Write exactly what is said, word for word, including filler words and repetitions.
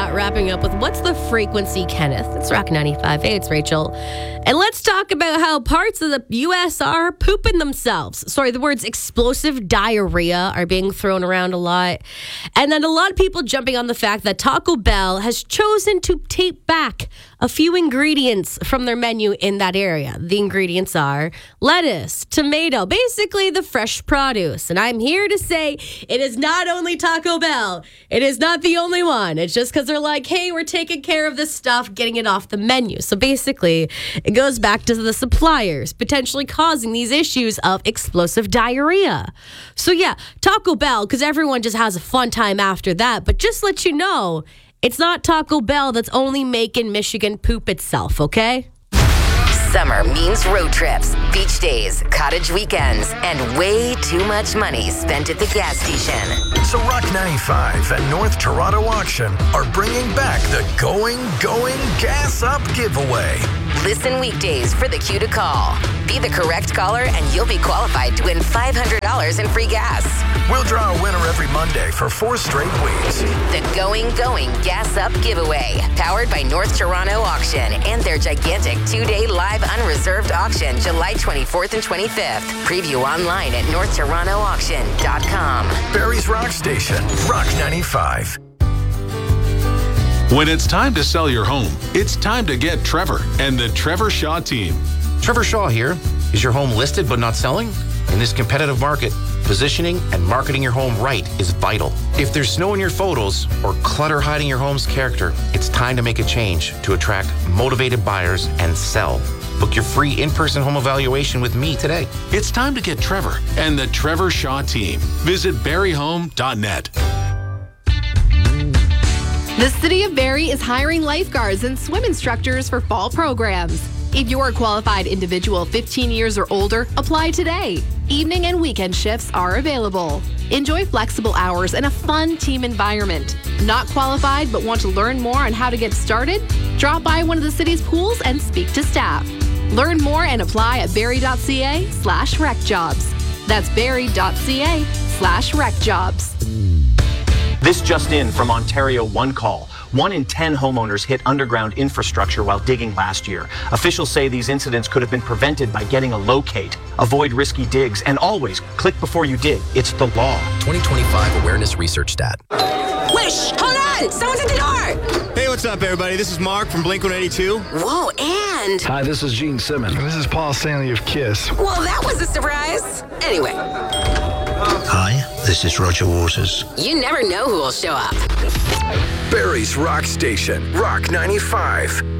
uh, wrapping up with What's the Frequency, Kenneth? It's Rock ninety-five. Hey, it's Rachel. And let's talk about how parts of the U S are pooping themselves. Sorry, the words explosive diarrhea are being thrown around a lot. And then a lot of people jumping on the fact that Taco Bell has chosen to take back a few ingredients from their menu in that area. The ingredients are lettuce, tomato, basically the fresh produce. And I'm here to say it is not only Taco Bell. It is not the only one. It's just because they're like, hey, we're taking care of this stuff, getting it off the menu. So basically, it goes back to the suppliers potentially causing these issues of explosive diarrhea. So yeah, Taco Bell, because everyone just has a fun time after that. But just let you know, it's not Taco Bell that's only making Michigan poop itself, okay? Summer means road trips, beach days, cottage weekends, and way too much money spent at the gas station. So Rock ninety-five and North Toronto Auction are bringing back the Going, Going Gas Up giveaway. Listen weekdays for the cue to call. Be the correct caller and you'll be qualified to win five hundred dollars in free gas. We'll draw a winner every Monday for four straight weeks. The Going, Going Gas Up giveaway, powered by North Toronto Auction and their gigantic two-day live unreserved auction July twenty-fourth and twenty-fifth. Preview online at north toronto auction dot com. Barrie's Rock Station, Rock ninety-five. When it's time to sell your home, it's time to get Trevor and the Trevor Shaw team. Trevor Shaw here. Is your home listed but not selling? In this competitive market, positioning and marketing your home right is vital. If there's snow in your photos or clutter hiding your home's character, it's time to make a change to attract motivated buyers and sell. Book your free in-person home evaluation with me today. It's time to get Trevor and the Trevor Shaw team. Visit barrie home dot net. The City of Barrie is hiring lifeguards and swim instructors for fall programs. If you're a qualified individual fifteen years or older, apply today. Evening and weekend shifts are available. Enjoy flexible hours and a fun team environment. Not qualified but want to learn more on how to get started? Drop by one of the city's pools and speak to staff. Learn more and apply at barrie.ca slash recjobs. That's barrie.ca slash recjobs. This just in from Ontario One Call. One in ten homeowners hit underground infrastructure while digging last year. Officials say these incidents could have been prevented by getting a locate. Avoid risky digs and always click before you dig. It's the law. twenty twenty-five Awareness Research Stat. Wish, hold on! Someone's at the door! Hey, what's up, everybody? This is Mark from Blink one eighty-two. Whoa, and... Hi, this is Gene Simmons. And this is Paul Stanley of KISS. Well, that was a surprise. Anyway. Hi, this is Roger Waters. You never know who will show up. Barrie's Rock Station, Rock ninety-five.